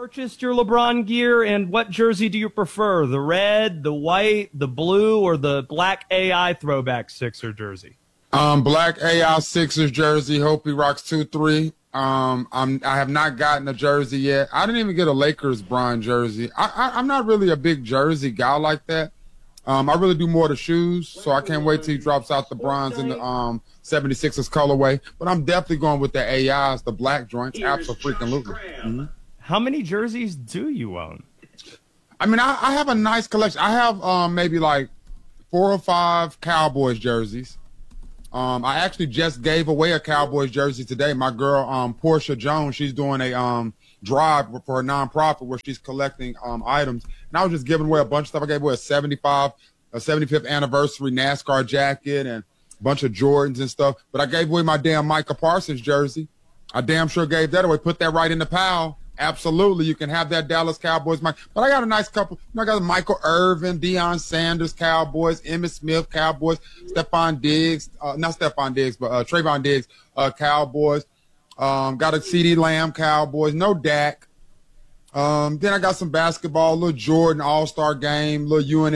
purchased your LeBron gear, and what jersey do you prefer? The red, the white, the blue, or the black AI throwback Sixer jersey? Black AI Sixers jersey. Hope he rocks 2-3. I have not gotten a jersey yet. I didn't even get a Lakers Bron jersey. I'm not really a big jersey guy like that. I really do more the shoes, so I can't wait till he drops out the bronze in the 76ers colorway. But I'm definitely going with the AIs, the black joints. Absolutely. Mm-hmm. How many jerseys do you own? I mean, I have a nice collection. I have maybe like 4 or 5 Cowboys jerseys. I actually just gave away a Cowboys jersey today. My girl, Portia Jones, she's doing a drive for a nonprofit where she's collecting items. And I was just giving away a bunch of stuff. I gave away a 75th anniversary NASCAR jacket and a bunch of Jordans and stuff. But I gave away my damn Micah Parsons jersey. I damn sure gave that away. Put that right in the pile. Absolutely, you can have that Dallas Cowboys. But I got a nice couple. I got Michael Irvin, Deion Sanders Cowboys, Emmitt Smith Cowboys, Trayvon Diggs Cowboys. Got a CeeDee Lamb Cowboys. No Dak. Then I got some basketball, little Jordan All-Star Game, little UNLV.